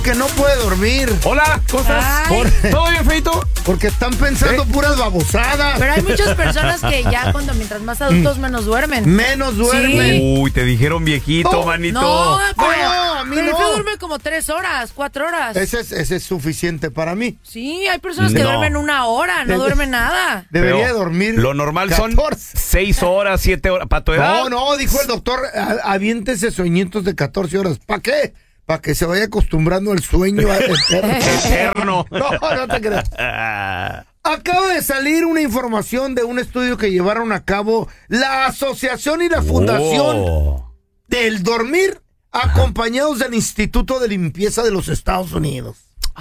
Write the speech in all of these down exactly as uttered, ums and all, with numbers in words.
que no puede dormir. Hola, ¿cómo estás? Por... ¿Todo bien, feito? Porque están pensando ¿Eh? puras babosadas. Pero hay muchas personas que ya cuando mientras más adultos menos duermen. Menos duermen. Sí. Uy, te dijeron viejito, no, manito. No, pero, no, a mí pero no. el duerme como tres horas, cuatro horas. Ese es, ese es suficiente para mí. Sí, hay personas que no. duermen una hora, no De- duermen nada. Debería Pero dormir. Lo normal catorce. son seis horas, siete horas. ¿Para tu edad? No, no, dijo el doctor, a- aviéntese sueñitos de catorce horas. ¿Para qué? Para que se vaya acostumbrando al sueño eterno. Eterno. No, no te creas. Acaba de salir una información de un estudio que llevaron a cabo la asociación y la fundación Oh. del dormir, acompañados del Instituto de Limpieza de los Estados Unidos.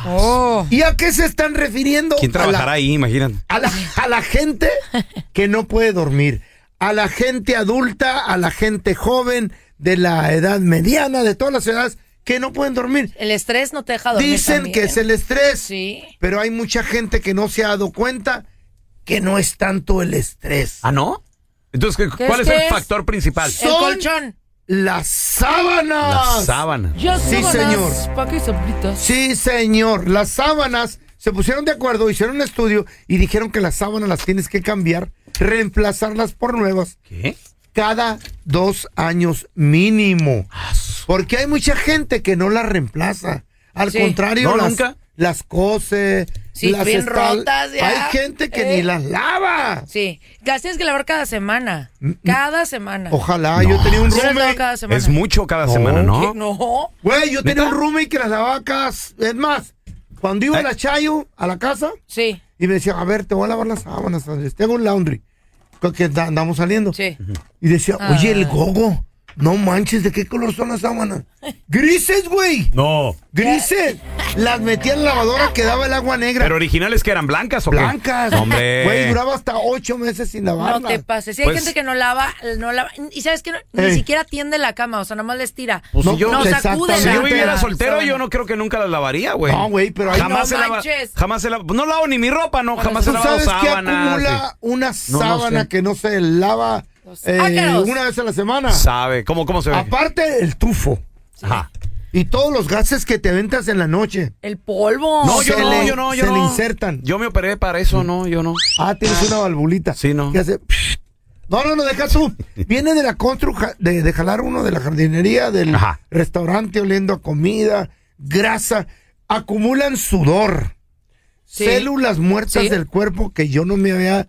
Oh. ¿Y a qué se están refiriendo? ¿Quién trabajará a la, ahí? Imagínate. a la, a la gente que no puede dormir, a la gente adulta, a la gente joven, de la edad mediana, de todas las edades, que no pueden dormir. El estrés no te deja dormir. Dicen también. que es el estrés, Sí. pero hay mucha gente que no se ha dado cuenta que no es tanto el estrés. ¿Ah, no? Entonces, ¿Qué ¿cuál es es, que el es? factor principal? El Son- colchón. Las sábanas. La sábana. Yo Sí, señor. ¿Para qué soplitas? Sí, señor. Las sábanas se pusieron de acuerdo, hicieron un estudio y dijeron que las sábanas las tienes que cambiar, reemplazarlas por nuevas ¿Qué? cada dos años mínimo. Porque hay mucha gente que no las reemplaza. Al Sí. contrario, ¿No, las, nunca? las cose. Sí, las bien rotas ya. Hay gente que Eh. ni las lava. Sí. Las tienes que lavar cada semana. Cada semana. Ojalá, No. yo tenía un Yo las lavo roommate. cada semana. Es mucho cada No. semana, ¿no? ¿Qué? No. Güey, yo tenía ¿Neta? un roommate que las lavaba cada... Es más, cuando iba a ¿Eh? la Chayo, a la casa, Sí. y me decía, a ver, te voy a lavar las sábanas, Andrés, te hago un laundry. Que da- andamos saliendo. Sí. Y decía, oye, Ah. el gogo, no manches, ¿de qué color son las sábanas? Grises, güey. No. Grises. Las metía en la lavadora, quedaba el agua negra. ¿Pero originales que eran blancas o qué? Blancas. Hombre. Güey, duraba hasta ocho meses sin lavarlas. No te pases. Si hay Pues- gente que no lava, no lava. Y sabes que no, ni Ey. siquiera tiende la cama, o sea, nada más les tira. Pues No, si yo, no sacude exactamente. si yo la- viviera la soltero, sábana. yo no creo que nunca las lavaría, güey. No, güey, pero ahí Jamás no se lava. manches. Jamás se lava. No lavo ni mi ropa, no. Jamás he ¿Tú lavado sabes qué sábanas. acumula una No, no sábana sé. que no se lava Los eh, ácaros. una vez a la semana? Sabe. ¿Cómo, cómo se ve? Aparte, el tufo. Ajá. Y todos los gases que te aventas en la noche. El polvo. No, yo se no, le- yo no, yo se no. le insertan. Yo me operé para eso, no, yo no. Ah, tienes una valvulita. Sí, no. Que hace... No, no, no, deja tú. Viene de la constru, ja- de, de jalar uno de la jardinería, del Ajá. restaurante oliendo a comida, grasa. Acumulan sudor. Sí. Células muertas Sí. del cuerpo que yo no me había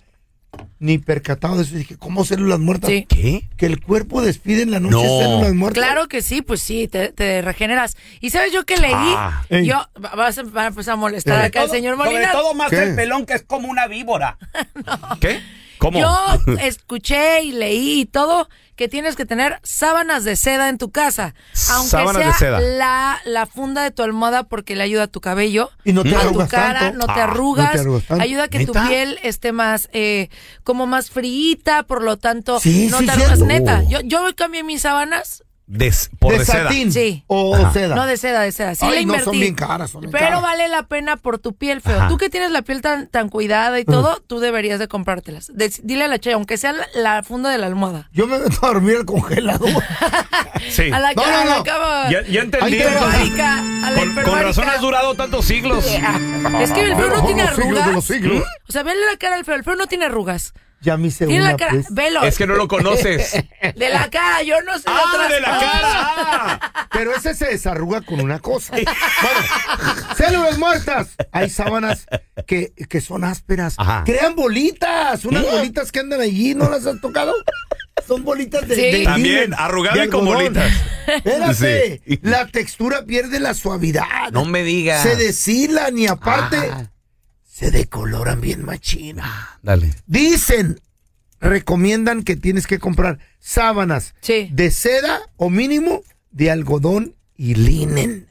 ni percatado de eso. Dije, ¿cómo células muertas? Sí. ¿Qué? Que el cuerpo despide en la noche No. células muertas. Claro que sí, pues sí, te, te regeneras. ¿Y sabes yo que leí? Ah. Ey. Yo, va- vas a, va a empezar a molestar Eh. acá el señor Molina. más ¿Qué? el pelón que es como una víbora. ¿Qué? ¿Cómo? Yo escuché y leí y todo que tienes que tener sábanas de seda en tu casa. Aunque Sábanas sea de seda. La, la funda de tu almohada porque le ayuda a tu cabello. Y no te a tu arrugas cara, tanto. no te Ah, arrugas. no te arrugas tanto. Ayuda a que tu ¿Neta? piel esté más, eh, como más fríita, por lo tanto, Sí, no sí, te arrugas. cierto. Neta, yo, yo cambié mis sábanas. De, por de, de seda. satín Sí. o Ajá. seda. No de seda, de seda. Sí Ay, le no, invertí. son bien caras, son bien Pero caras. vale la pena por tu piel, feo. Ajá. Tú que tienes la piel tan, tan cuidada y todo, tú deberías de comprártelas. De- dile a la Che, aunque sea la, la funda de la almohada. Yo me meto a dormir al congelador. Sí. A la, No, ca- no, a la no. cama. Ya, ya entendí. Ahí te va. hiperbárica, a la Con, con hiperbárica. razón has durado tantos siglos. Es que el feo no Pero tiene los siglos de arrugas. los siglos. O sea, vele la cara al feo. El feo no tiene arrugas. Ya me hice Tiene una, la cara. pues. Velo. Es que no lo conoces. De la cara, yo no sé ¡Ah, otras de la cosas. cara! Ah. Pero ese se desarruga con una cosa. Bueno, células muertas. Hay sábanas que, que son ásperas. Ajá. Crean bolitas. Unas bolitas que andan allí, ¿no las has tocado? Son bolitas de, Sí. de También, linen, arrugadas de con algodón. bolitas. Espérate. Sí. La textura pierde la suavidad. No me digas. Se deshilan y aparte Ah. se decoloran bien machina. Dale. Dicen, recomiendan que tienes que comprar sábanas Sí. de seda o mínimo de algodón y linen.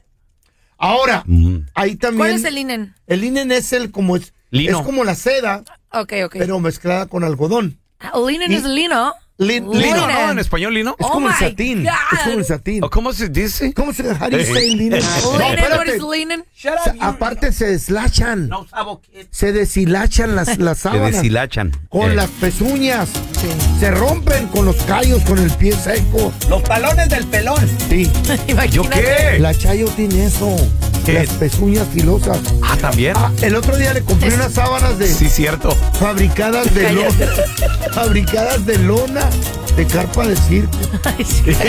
Ahora, Mm. ahí también. ¿Cuál es el linen? El linen es el como es, Lino. es como la seda, Ok, ok. pero mezclada con algodón. Ah, linen Y- es lino. Lin- Lino. Lino, lino. ¿no? En español, lino. Es Oh como el my satín. God. Es como el satín. ¿O ¿Cómo se dice? ¿Cómo se how do you say linen? No, Linen, what espérate. is linen? Shut O sea, up, you- aparte se deslachan. No sabo qué. Se deshilachan las, las Se sábanas. deshilachan. Con Eh. las pezuñas. Se rompen con los callos, con el pie seco. Los talones del pelón. Sí. ¿Yo Imagínate. qué? La Chayo tiene eso. ¿Qué? Las pezuñas filosas. Ah, ¿también? Ah, el otro día le compré unas sábanas de Sí, cierto. fabricadas de lona. Fabricadas de lona de carpa de circo. Ay, sí.